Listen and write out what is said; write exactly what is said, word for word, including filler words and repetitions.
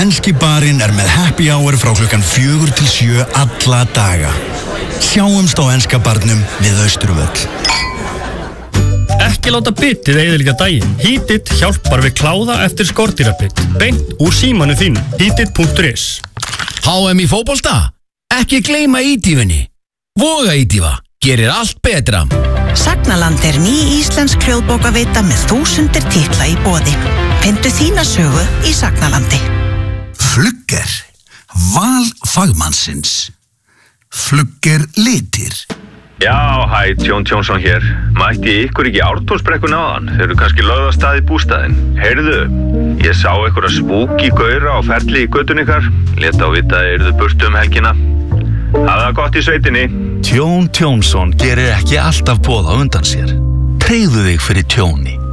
Enski barinn er með happy hour frá klukkan fjögur til sjö alla daga. Sjáumst á enska barnum við Austurvöll. Ekki láta bitið eyðileggja daginn. Heatit hjálpar við kláða eftir skordýrabitt. Beint úr símanu þín. Heatit punktur is. H M í fótbolta? Ekki gleyma ídífunni. Voga ídífa. Gerir allt betra. Sagnaland er ný íslensk hljóðbókavita með þúsundir titla í boði. Findu þína sögu í Sagnalandi. Flugger. Val fagmannsins. Flugger litir. Já, hæ, Tjón Tjónsson hér. Mætti ykkur ekki Ártúnsbrekkun áðan? Þeir eru kannski lögð af stað í bústaðinn. Heyrðu, ég sá ykkur að spúki gaura á ferli í göttun ykkar. Lét á vita að yrðu burtu um helgina. Hafa það gott í sveitinni. Tjón Tjónsson gerir ekki alltaf boð á undan sér. Tryggðu þig fyrir tjóni.